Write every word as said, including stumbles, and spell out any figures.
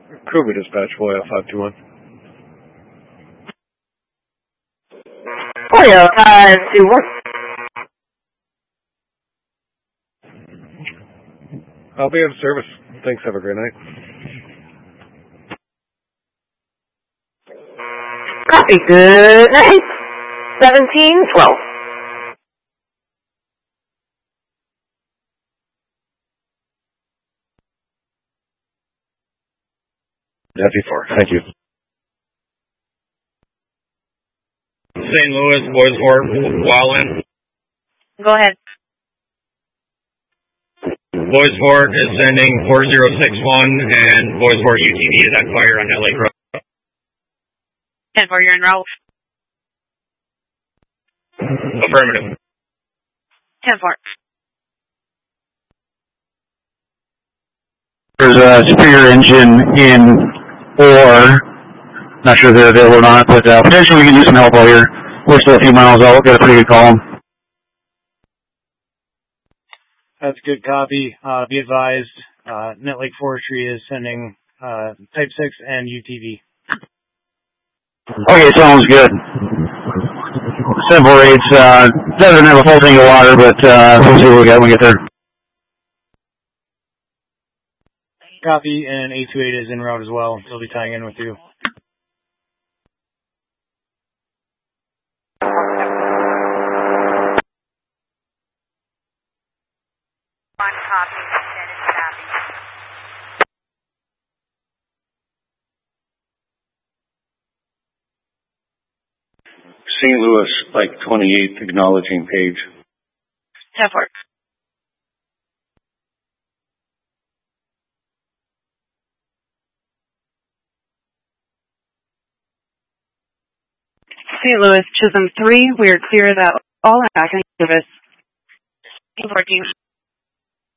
Kobe dispatch, Foil five two one. Foil five two one. I'll be in service. Thanks, have a great night. Copy, good night. seventeen twelve. F four, thank you. Saint Louis, Boys Fort, Wildland. Go ahead. Boys Fort is sending four zero six one, and Boys Fort U T V is at fire on that Lake Road. ten four, you're en route. Affirmative. ten four. There's a Superior engine in Ore. Not sure if they're available or not, but uh, potentially we can use some help out here. We're still a few miles out. We've got a pretty good column. That's a good copy. Uh, be advised, uh, Net Lake Forestry is sending uh, Type six and U T V. Okay, sounds good. Simple rates. Uh, doesn't have a full tank of water, but uh, we'll see what we got when we get there. Copy, and eight two eight is en route as well. He'll be tying in with you. One copy, Dennis Copy. Saint Louis, like twenty-eighth, acknowledging page. ten four. Saint Louis, Chisholm three, we are clear that all acting service. fourteen.